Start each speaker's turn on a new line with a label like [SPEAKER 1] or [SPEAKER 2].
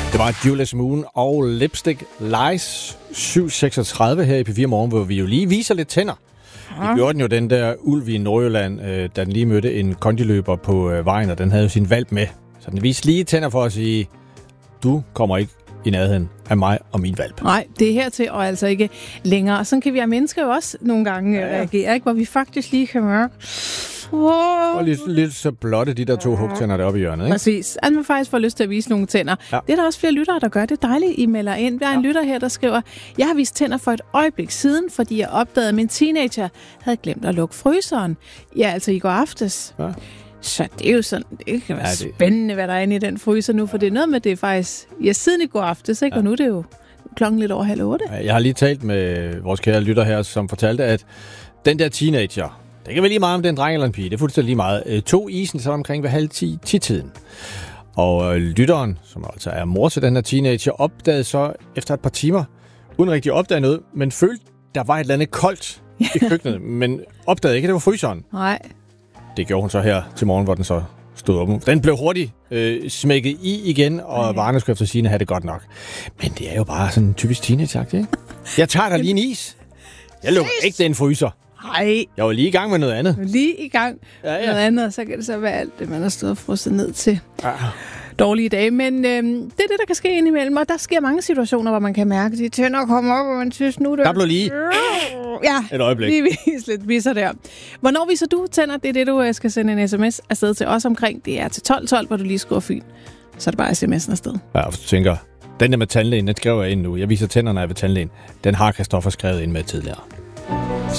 [SPEAKER 1] Det var Julius Moon og Lipstick Lies 7:36 her i P4 Morgen, hvor vi jo lige viser lidt tænder. Vi gjorde den jo, den der ulv i Nordjylland, da den lige mødte en kondiløber på vejen, og den havde jo sin valp med. Så den viste lige tænder for at sige, du kommer ikke i nærheden af mig og min valp.
[SPEAKER 2] Nej, det er hertil og altså ikke længere. Sådan kan vi have mennesker jo også nogle gange reagere, ikke? Hvor vi faktisk lige kan mærke...
[SPEAKER 1] Og lidt så blotte de der 2 hugtænder deroppe i hjørnet, ikke?
[SPEAKER 2] Præcis. Altså man faktisk får lyst til at vise nogle tænder. Ja. Det er der også flere lyttere, der gør. Det er dejligt, I melder ind. Der er en lytter her, der skriver, jeg har vist tænder for et øjeblik siden, fordi jeg opdagede, at min teenager havde glemt at lukke fryseren. Ja, altså i går aftes. Ja. Så det er jo sådan, det kan være spændende, hvad der er inde i den fryser nu, for det er noget med, det er faktisk, siden i går aftes, ikke? Ja. Og nu er det jo klokken lidt over 7:30.
[SPEAKER 1] Jeg har lige talt med vores kære lytter her, som fortalte, at den der teenager, det kan vel lige meget om det er en dreng eller en pige, det er fuldstændig lige meget, tog isen så omkring ved 9:30-10-tiden. Og lytteren, som altså er mor til den her teenager, opdagede så efter et par timer, uden rigtig at opdage noget, men følte, der var et eller andet koldt i køkkenet, men opdagede ikke, at det var fryseren.
[SPEAKER 2] Nej.
[SPEAKER 1] Det gjorde hun så her til morgen, hvor den så stod åben. Den blev hurtigt smækket i igen, og varerne skulle efter sigende have det godt nok. Men det er jo bare sådan en typisk teenage-sagt, ikke? Jeg tager da lige en is. Jeg lukker ikke den fryser.
[SPEAKER 2] Nej.
[SPEAKER 1] Jeg var lige i gang med noget andet.
[SPEAKER 2] Lige i gang med noget andet, og så kan det så være alt det, man har stået og frosset ned til.
[SPEAKER 1] Ja.
[SPEAKER 2] Dårlige dage, men det er det, der kan ske indimellem, og der sker mange situationer, hvor man kan mærke, at de tænder kommer op, og man synes, nu
[SPEAKER 1] der blev lige et øjeblik.
[SPEAKER 2] Lige vis lidt viser der. Hvornår viser du tænder? Det er det, du skal sende en sms afsted til os omkring. Det er til 1212, hvor du lige skriver Fyn. Så er det bare sms'en afsted. Ja,
[SPEAKER 1] og du tænker, den der med tandlægen, den skriver jeg ind nu. Jeg viser tænderne af ved tandlægen. Den har Christoffer skrevet ind med tidligere.